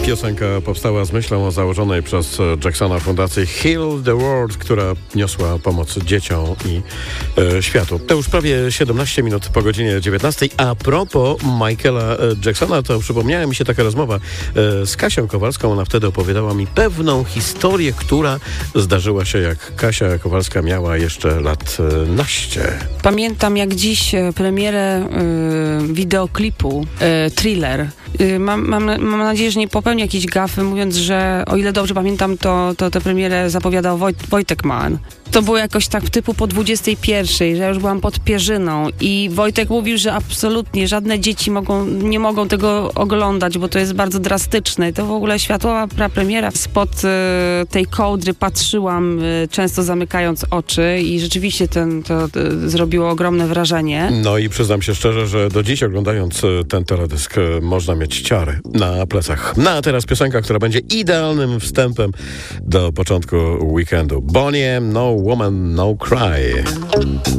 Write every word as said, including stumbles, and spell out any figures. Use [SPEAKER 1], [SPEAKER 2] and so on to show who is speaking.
[SPEAKER 1] Piosenka powstała z myślą o założonej przez Jacksona fundacji Heal the World, która niosła pomoc dzieciom i e, światu. To już prawie siedemnaście minut po godzinie dziewiętnastej. A propos Michaela Jacksona, to przypomniała mi się taka rozmowa e, z Kasią Kowalską. Ona wtedy opowiadała mi pewną historię, która zdarzyła się, jak Kasia Kowalska miała jeszcze lat naście.
[SPEAKER 2] Pamiętam jak dziś premierę y, wideoklipu y, Thriller. Y, mam, mam, mam nadzieję, że nie popełnię jakiejś gafy, mówiąc, że o ile dobrze pamiętam, to, to tę premierę zapowiadał Wojt, Wojtek Mann. To było jakoś tak typu po dwudziestej pierwszej, że ja już byłam pod pierzyną i Wojtek mówił, że absolutnie żadne dzieci mogą, nie mogą tego oglądać, bo to jest bardzo drastyczne. To w ogóle światowa premiera. Spod y, tej kołdry patrzyłam, y, często zamykając oczy i rzeczywiście ten, to y, zrobiło ogromne wrażenie.
[SPEAKER 1] No i przyznam się szczerze, że do dziś oglądając ten teledysk można mieć ciary na plecach. No a teraz piosenka, która będzie idealnym wstępem do początku weekendu. Bonnie M, No Woman, No Cry.